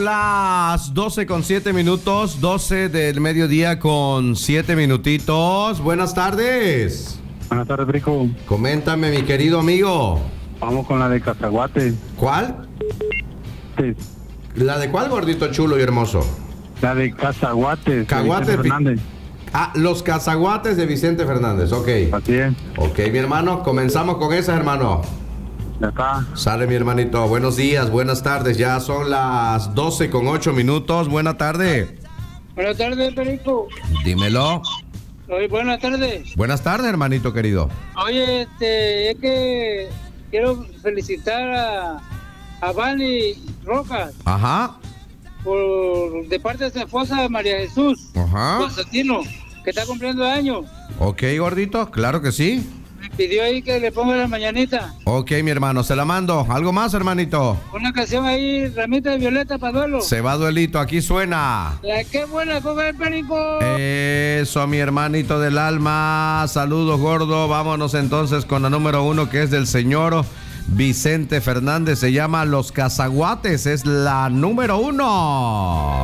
Son las 12 con 7 minutos, 12 del mediodía con 7 minutitos. Buenas tardes. Buenas tardes, Rico. Coméntame, mi querido amigo. Vamos con la de Cacahuate. ¿Cuál? Sí. ¿La de cuál, gordito chulo y hermoso? La de Cacahuate. Cacahuate Fernández. Los cacahuates de Vicente Fernández, ok. Así es. Ok, mi hermano, comenzamos con esas, hermano. Ya está. Sale, mi hermanito. Buenos días, buenas tardes. Ya son las 12 con 8 minutos. Buena tarde. Buenas tardes, Perico. Dímelo. Oye, buenas tardes. Buenas tardes, hermanito querido. Oye, es que quiero felicitar a Vani Rojas Ajá. de parte de su esposa María Jesús Ajá. Constantino, que está cumpliendo años. Ok, gordito, claro que sí. Me pidió ahí que le ponga la mañanita. Ok, mi hermano, se la mando. ¿Algo más, hermanito? Una canción ahí, Ramita de Violeta para duelo. Se va duelito, aquí suena. ¡Qué buena, ponga el Perico! Eso, mi hermanito del alma. Saludos, gordo. Vámonos entonces con la número 1, que es del señor Vicente Fernández. Se llama Los Cacahuates. Es la número 1.